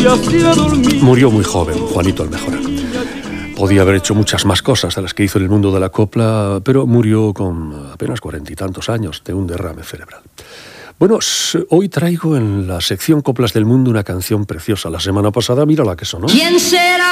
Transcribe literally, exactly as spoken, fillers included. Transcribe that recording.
Murió muy joven, Juanito Almejora. Podía haber hecho muchas más cosas de las que hizo en el mundo de la copla, pero murió con apenas cuarenta y tantos años de un derrame cerebral. Bueno, hoy traigo en la sección Coplas del Mundo una canción preciosa. La semana pasada, mira la que sonó. ¿Quién será?